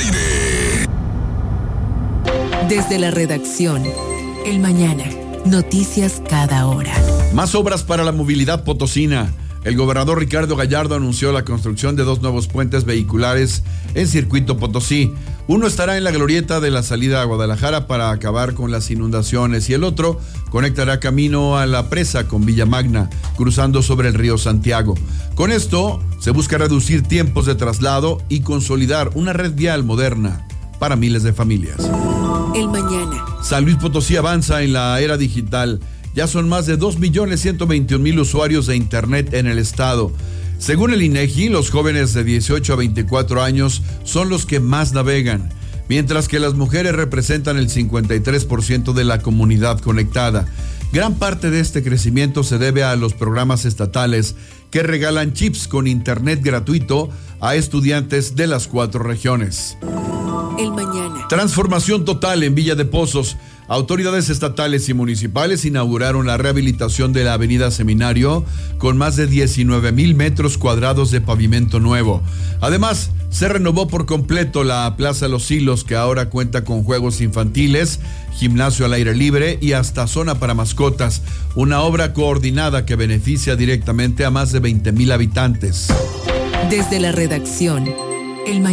aire. Desde la redacción, El Mañana. Noticias cada hora. Más obras para la movilidad potosina. El gobernador Ricardo Gallardo anunció la construcción de 2 nuevos puentes vehiculares en Circuito Potosí. Uno estará en la glorieta de la salida a Guadalajara para acabar con las inundaciones y el otro conectará camino a la presa con Villa Magna, cruzando sobre el río Santiago. Con esto se busca reducir tiempos de traslado y consolidar una red vial moderna para miles de familias. El Mañana. San Luis Potosí avanza en la era digital. Ya son más de 2.121.000 usuarios de Internet en el estado. Según el INEGI, los jóvenes de 18 a 24 años son los que más navegan, mientras que las mujeres representan el 53% de la comunidad conectada. Gran parte de este crecimiento se debe a los programas estatales que regalan chips con Internet gratuito a estudiantes de las 4 regiones. El Mañana. Transformación total en Villa de Pozos. Autoridades estatales y municipales inauguraron la rehabilitación de la avenida Seminario con más de 19,000 metros cuadrados de pavimento nuevo. Además, se renovó por completo la Plaza Los Silos, que ahora cuenta con juegos infantiles, gimnasio al aire libre y hasta zona para mascotas. Una obra coordinada que beneficia directamente a más de 20,000 habitantes. Desde la redacción, El Mañana.